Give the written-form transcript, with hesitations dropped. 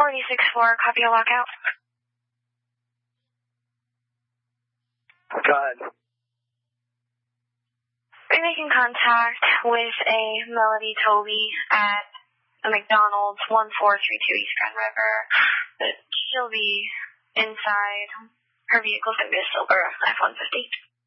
4064, copy a lockout. Go ahead. We're making contact with a Melody Toby at the McDonald's, 1432 East Grand River. She'll be inside. Her vehicle's going to be a silver F-150.